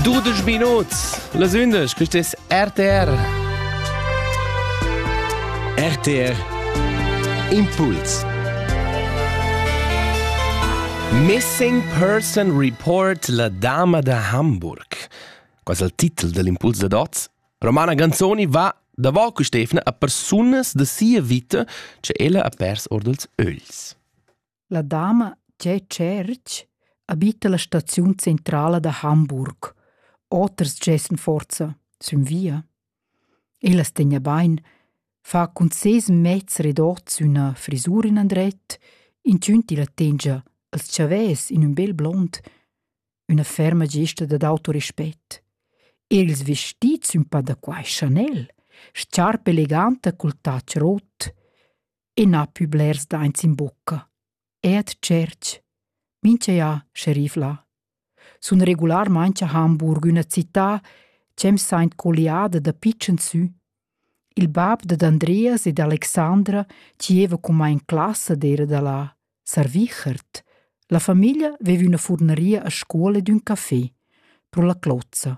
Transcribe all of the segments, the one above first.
12 minuts. Les undes, questo è RTR. RTR Impuls. Missing Person Report, la dama da Hamburg. Questo è il titolo dell'Impuls da Dots. Romana Ganzoni va da voco Stefana a personas de sia vita che ella ha pers ordels öls. La dama Che Cerc abita la stazione centrale da Hamburg. Otters gessen forza sün via. Ella stegna bain, fa con 6 metri ridots una frisura in andret, in ciunti la tengia als chaves in un bel blond, una ferma gesta d'autorispet. Els vestits un pa da quai Chanel, sciarpe elegante col tac rot, e n'a più blers dains in bocca. Ed Cerc, mince ja scherif là. Sun regular mancha Hamburg, una città cem saint coliada da pitchen su. Il bab de Andreas ed Alexandra cieva come in classe d'era da la Sarvichert. La famiglia aveva una furneria a scuola ed un caffè, pro la clozza.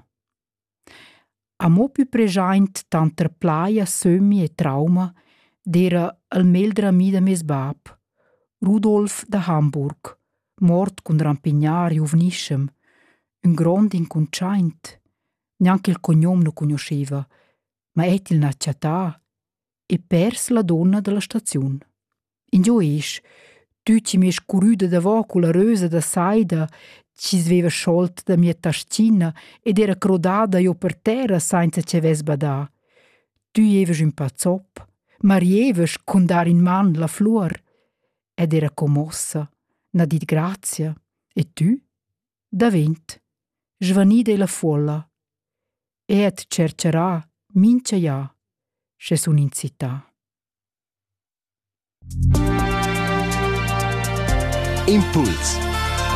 A mo più pregiaint tanter plaia, sömi e trauma d'era al meldra amida mes bab, Rudolf da Hamburg, mort con rampignar juvnischem, un grond inconciaint. Neanche il cognome non conosceva, ma et il n'acciatà e pers la donna della stazione. In giù esch, tu ci mi scurruda da vo con la rösa da saida, ci sveva sciolt da mia tascina ed era crodada io per terra senza ce ves badà. Tu jeves un pazzop, ma rieves con dar in man la flor, ed era commossa, n'ha dit grazia, e tu? Da vent, svanida la folla, et cercerà mince ja, che sun in città. Impuls.